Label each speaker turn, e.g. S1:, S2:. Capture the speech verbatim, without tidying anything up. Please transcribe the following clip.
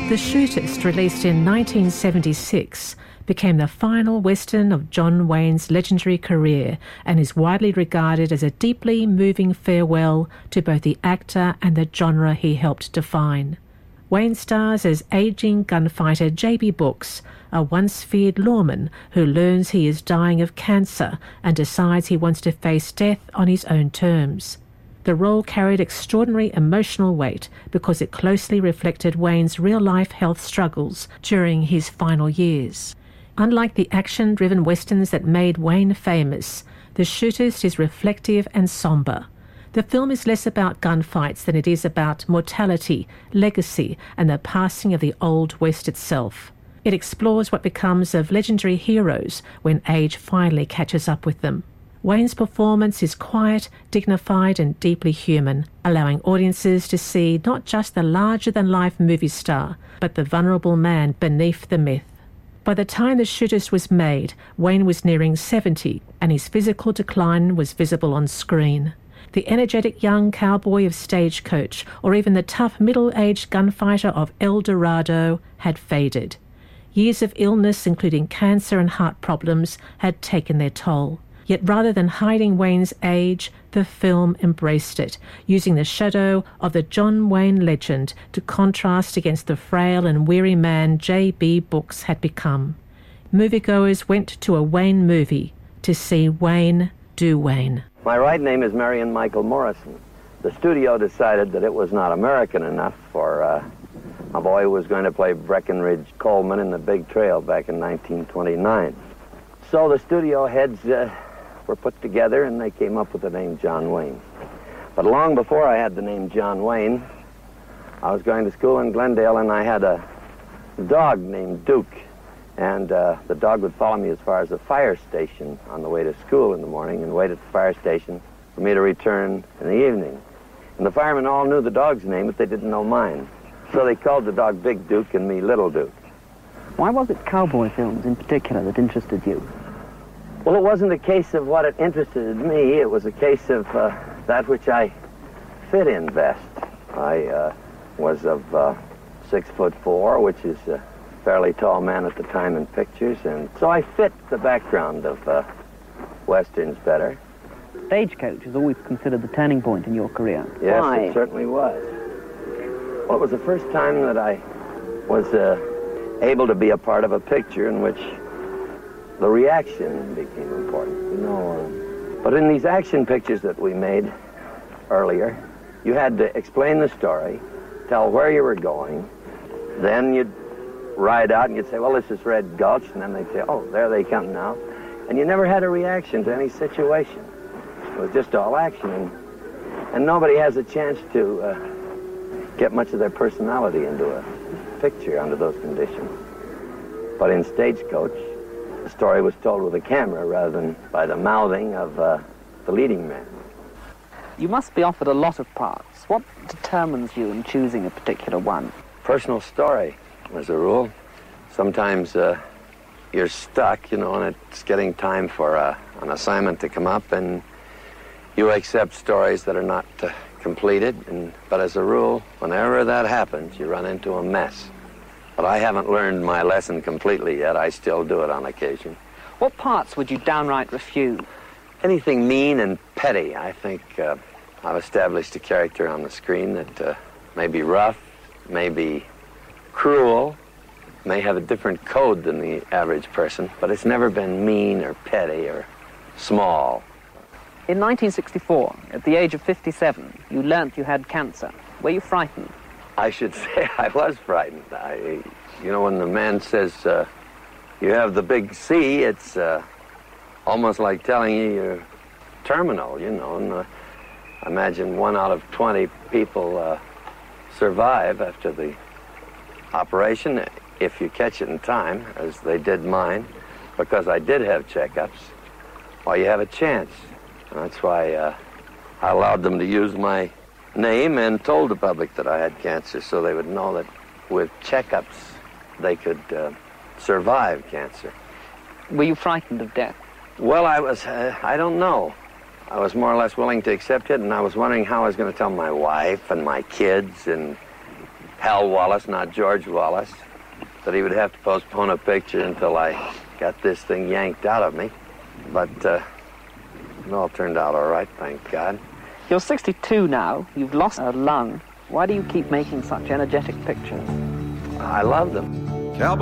S1: The Shootist, released in nineteen seventy-six, became the final Western of John Wayne's legendary career and is widely regarded as a deeply moving farewell to both the actor and the genre he helped define. Wayne stars as aging gunfighter J B Brooks, a once-feared lawman who learns he is dying of cancer and decides he wants to face death on his own terms. The role carried extraordinary emotional weight because it closely reflected Wayne's real-life health struggles during his final years. Unlike the action-driven westerns that made Wayne famous, The Shootist is reflective and sombre. The film is less about gunfights than it is about mortality, legacy, and the passing of the Old West itself. It explores what becomes of legendary heroes when age finally catches up with them. Wayne's performance is quiet, dignified, and deeply human, allowing audiences to see not just the larger-than-life movie star, but the vulnerable man beneath the myth. By the time The Shootist was made, Wayne was nearing seventy, and his physical decline was visible on screen. The energetic young cowboy of Stagecoach, or even the tough middle-aged gunfighter of El Dorado, had faded. Years of illness, including cancer and heart problems, had taken their toll. Yet rather than hiding Wayne's age, the film embraced it, using the shadow of the John Wayne legend to contrast against the frail and weary man J B Brooks had become. Moviegoers went to a Wayne movie to see Wayne do Wayne.
S2: My right name is Marion Michael Morrison. The studio decided that it was not American enough for uh, a boy who was going to play Breckenridge Coleman in The Big Trail back in nineteen twenty-nine. So the studio heads uh, were put together and they came up with the name John Wayne. But long before I had the name John Wayne, I was going to school in Glendale and I had a dog named Duke. And uh, the dog would follow me as far as the fire station on the way to school in the morning and wait at the fire station for me to return in the evening. And the firemen all knew the dog's name, but they didn't know mine. So they called the dog Big Duke and me Little Duke.
S3: Why was it cowboy films in particular that interested you?
S2: Well, it wasn't a case of what it interested me. It was a case of uh, that which I fit in best. I uh, was of uh, six foot four, which is a fairly tall man at the time in pictures, and so I fit the background of uh, westerns better.
S3: Stagecoach is always considered the turning point in your career.
S2: Yes,
S3: Why?
S2: It certainly was. Well, it was the first time that I was uh, able to be a part of a picture in which the reaction became important, you know. Uh, but in these action pictures that we made earlier, you had to explain the story, tell where you were going, then you'd ride out and you'd say, well, this is Red Gulch, and then they'd say, oh, there they come now. And you never had a reaction to any situation. It was just all action, and, and nobody has a chance to uh, get much of their personality into a picture under those conditions. But in Stagecoach, the story was told with a camera rather than by the mouthing of uh, the leading man.
S3: You must be offered a lot of parts. What determines you in choosing a particular one?
S2: Personal story, as a rule. Sometimes uh, you're stuck, you know, and it's getting time for uh, an assignment to come up, and you accept stories that are not uh, completed. And, but as a rule, whenever that happens, you run into a mess. But I haven't learned my lesson completely yet. I still do it on occasion.
S3: What parts would you downright refuse?
S2: Anything mean and petty. I think uh, I've established a character on the screen that uh, may be rough, may be cruel, may have a different code than the average person, but it's never been mean or petty or small.
S3: In nineteen sixty-four, at the age of fifty-seven, you learnt you had cancer. Were you frightened?
S2: I should say I was frightened. I, you know, when the man says uh, you have the big C, it's uh, almost like telling you you're terminal, you know. And uh, I imagine one out of twenty people uh, survive after the operation, if you catch it in time, as they did mine, because I did have checkups. Well, you have a chance. And that's why uh, I allowed them to use my name and told the public that I had cancer so they would know that with checkups they could uh, survive cancer.
S3: Were you frightened of death?
S2: Well, I was, uh, I don't know. I was more or less willing to accept it, and I was wondering how I was going to tell my wife and my kids and Hal Wallace, not George Wallace, that he would have to postpone a picture until I got this thing yanked out of me. But uh, it all turned out all right, thank God.
S3: You're sixty-two now. You've lost a lung. Why do you keep making such energetic pictures?
S2: I love them.
S4: Cowboy.